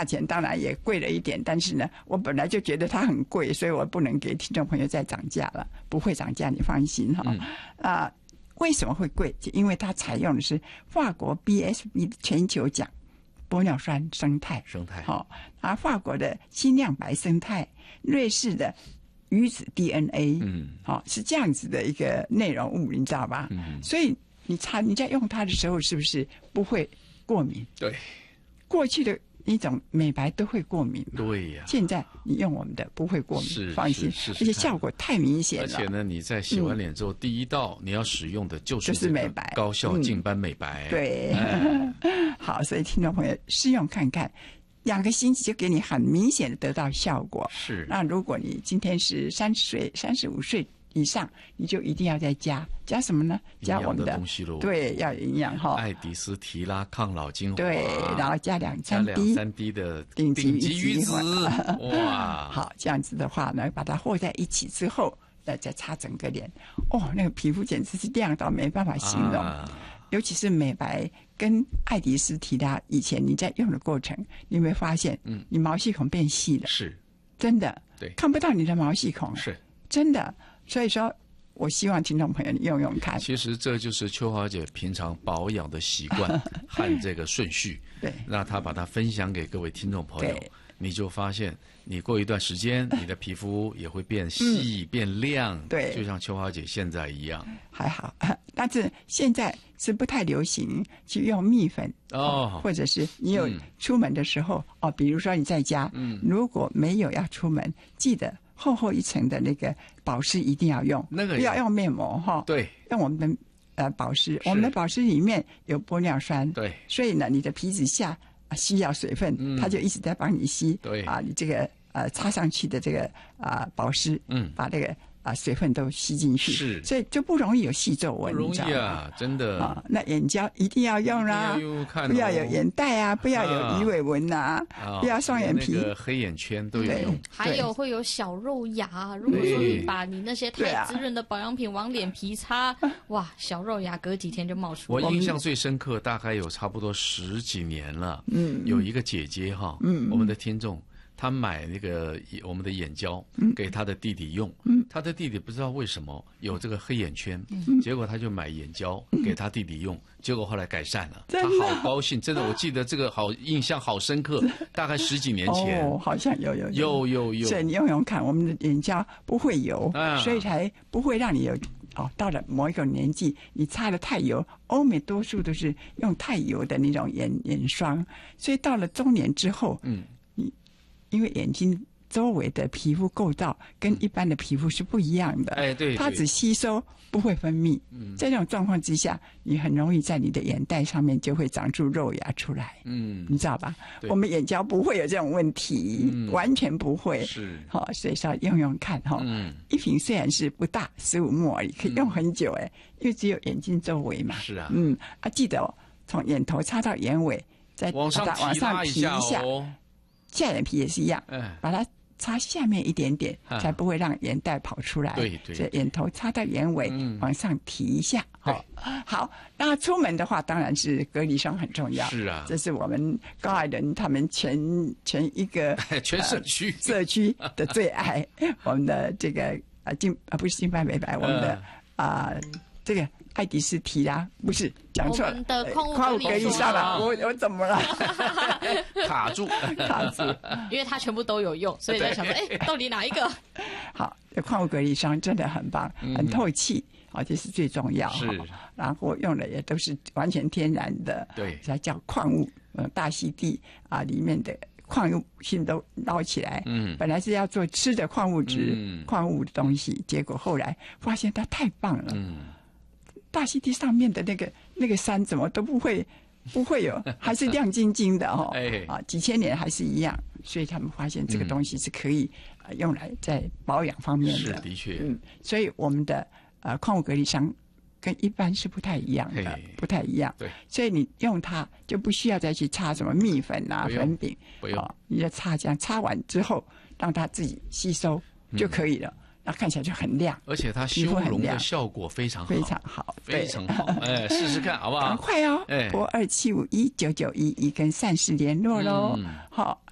价钱当然也贵了一点，但是呢，我本来就觉得它很贵，所以我不能给听众朋友再涨价了，不会涨价，你放心哈。为什么会贵？就因为它采用的是法国 BSB 全球奖玻尿酸生态，好，法国的新亮白生态，瑞士的鱼子 DNA， 是这样子的一个内容物，你知道吧？所以你在用它的时候，是不是不会过敏？ 对， 过去的一种美白都会过敏嘛， 对呀。 现在你用我们的不会过敏，放心，而且效果太明显了。 而且呢，你在洗完脸之后，第一道你要使用的就是美白高效净斑美白。 对，好，所以听众朋友试用看看，2个星期就给你很明显的得到效果。 是。 那如果你今天是30岁、35岁以上，你就一定要再加什么呢？加我们的东西咯， 对，要营养哈。 爱迪斯提拉抗老精华， 对，然后加2-3滴的顶级鱼子，哇！ 好，这样子的话呢，把它和在一起之后，再擦整个脸，那个皮肤简直是亮到没办法形容。尤其是美白跟爱迪斯提拉，以前你在用的过程，你会发现，你毛细孔变细了， 是真的， 对， 看不到你的毛细孔， 是真的。所以说，我希望听众朋友你用用看。 其实这就是秋华姐平常保养的习惯和这个顺序， 对， 让她把它分享给各位听众朋友，你就发现，你过一段时间，你的皮肤也会变细、变亮， 对， 就像秋华姐现在一样。 还好，但是现在是不太流行去用蜜粉或者是你有出门的时候比如说你在家，如果没有要出门，记得厚一层的那个保湿一定要用，不要用面膜哈。对，用我们的保湿，我们的保湿里面有玻尿酸，对，所以呢，你的皮脂下需要水分，它就一直在帮你吸，对你这个擦上去的这个保湿，把这个水分都吸进去，是，所以就不容易有细皱纹， 不容易啊，真的那眼胶一定要用啦，不要有眼袋啊，不要有鱼尾纹啊，不要双眼皮， 那个黑眼圈都有用， 还有会有小肉芽。如果说你把你那些太滋润的保养品往脸皮擦，哇，小肉芽隔几天就冒出来。 我印象最深刻，大概有差不多10几年了，有一个姐姐哈，我们的听众。他买那个我们的眼胶给他的弟弟用，他的弟弟不知道为什么有这个黑眼圈，结果他就买眼胶给他弟弟用，结果后来改善了，他好高兴，真的，我记得这个印象好深刻，大概10几年前， 好像有，所以你用用看，我们的眼胶不会油，所以才不会让你有。到了某一个年纪，你擦的太油，欧美多数都是用太油的那种眼霜，所以到了中年之后，因为眼睛周围的皮肤构造跟一般的皮肤是不一样的，对，它只吸收不会分泌。在这种状况之下，你很容易在你的眼袋上面就会长出肉芽出来。你知道吧？我们眼胶不会有这种问题，完全不会。是，所以说用用看哈。一瓶虽然是不大，15ml而已，可以用很久因为只有眼睛周围嘛。是啊。记得从眼头擦到眼尾，再把它往上提一下。下眼皮也是一样，把它擦下面一点点，才不会让眼袋跑出来。对，所以眼头擦到眼尾，往上提一下。好，那出门的话，当然是隔离霜很重要。是啊，这是我们高矮人他们全一个全社区的最爱。我们的这个不是净斑美白，我们的这个爱迪斯提拉不是讲错了， 我们的矿物隔离霜了，我怎么了？ 卡住， 因为它全部都有用，所以在想说，到底哪一个？ 好，矿物隔离霜真的很棒，很透气，这是最重要。是，然后用的也都是完全天然的，对，才叫矿物，大溪地里面的矿物性都捞起来。本来是要做吃的矿物质、矿物的东西，结果后来发现它太棒了。大溪地上面的那个山怎么都不会有，还是亮晶晶的几千年还是一样，所以他们发现这个东西是可以用来在保养方面的。 是的确， 所以我们的矿物隔离霜跟一般是不太一样的，不太一样。对，所以你用它就不需要再去擦什么蜜粉粉饼，不用，你就擦这样，擦完之后让它自己吸收就可以了。那看起来就很亮， 而且它修容的效果非常好， 非常好， 非常好。试试看好不好？ 赶快哦，拨27519911跟善事联络喽。好。